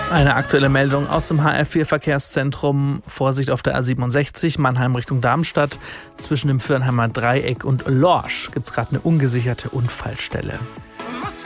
Eine aktuelle Meldung aus dem HR4-Verkehrszentrum. Vorsicht auf der A67, Mannheim Richtung Darmstadt. Zwischen dem Viernheimer Dreieck und Lorsch gibt es gerade eine ungesicherte Unfallstelle. Was